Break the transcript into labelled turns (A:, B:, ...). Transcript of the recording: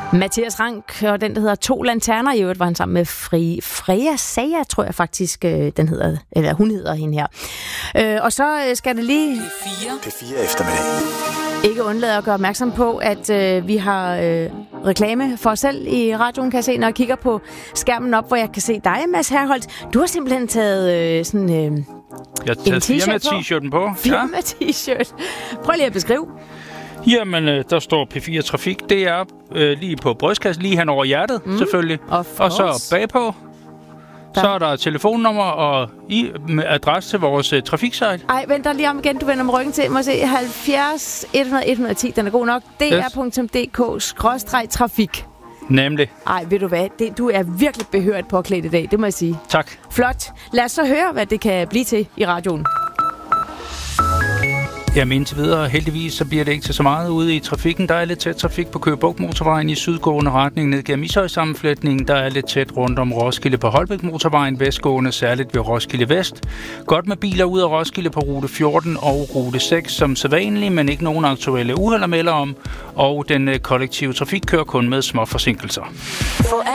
A: Mathias Rank, og den, der hedder To Lanterner, i øvrigt var han sammen med Freja Saga, tror jeg faktisk, den hedder, eller hun hedder hende her. Og så skal det lige...
B: P4 eftermiddag.
A: Ikke undlade at gøre opmærksom på, at vi har reklame for os selv i radioen, kan jeg se, når jeg kigger på skærmen op, hvor jeg kan se dig, Mads Herholdt. Du har simpelthen taget sådan
C: jeg har taget firma-t-shirten på.
A: Firma-t-shirt. Prøv lige at beskrive.
C: Jamen, der står P4 Trafik. Det er lige på brystkassen, lige hen over hjertet, selvfølgelig. Og så bagpå, så er der telefonnummer og adresse til vores trafiksite.
A: Ej, vent der lige om igen. Du vender med ryggen til. Må se 70 100 110. Den er god nok. dr.dk/trafik.
C: Nemlig.
A: Ej, ved du hvad? Du er virkelig behørt på at klæde i dag. Det må jeg sige.
C: Tak.
A: Flot. Lad os så høre, hvad det kan blive til i radioen.
C: Jamen indtil videre, heldigvis, så bliver det ikke til så meget ude i trafikken. Der er lidt tæt trafik på Køge Bugt Motorvejen i sydgående retning ned gennem Ishøj-sammenflætningen. Der er lidt tæt rundt om Roskilde på Holbæk Motorvejen, vestgående særligt ved Roskilde Vest. Godt med biler ud af Roskilde på rute 14 og rute 6 som sædvanligt, men ikke nogen aktuelle uheld at melde om. Og den kollektive trafik kører kun med små forsinkelser.
D: Få